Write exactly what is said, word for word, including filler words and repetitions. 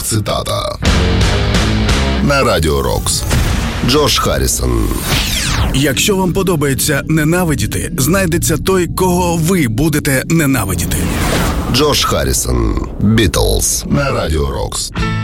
цитата. На Радіо Рокс. Джош Харрісон. Якщо вам подобається ненавидіти, знайдеться той, кого ви будете ненавидіти. Джош Харрісон. Бітлз. На Радіо Рокс.